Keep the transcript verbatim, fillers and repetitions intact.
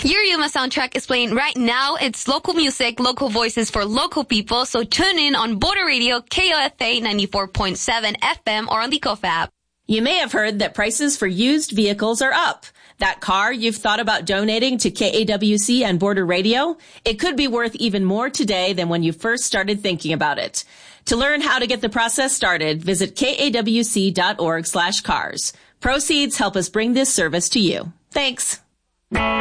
Your Yuma soundtrack is playing right now. It's local music, local voices for local people. So tune in on Border Radio, K O F A ninety-four point seven F M or on the Kofa app. You may have heard that prices for used vehicles are up. That car you've thought about donating to K A W C and Border Radio, it could be worth even more today than when you first started thinking about it. To learn how to get the process started, visit kawc.org slash cars. Proceeds help us bring this service to you. Thanks.